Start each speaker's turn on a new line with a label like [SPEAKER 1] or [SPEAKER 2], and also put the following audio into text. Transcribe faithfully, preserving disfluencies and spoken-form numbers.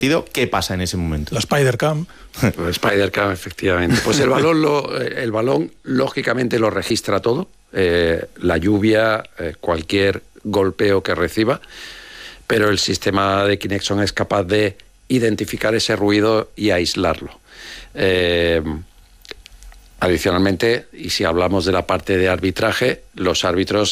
[SPEAKER 1] ¿Qué pasa en ese momento?
[SPEAKER 2] La Spider-Cam.
[SPEAKER 3] La Spider-Cam, efectivamente. Pues el balón, lo, el balón lógicamente lo registra todo, eh, la lluvia, eh, cualquier golpeo que reciba, pero el sistema de Kinexon es capaz de identificar ese ruido y aislarlo. Eh, adicionalmente, y si hablamos de la parte de arbitraje, los árbitros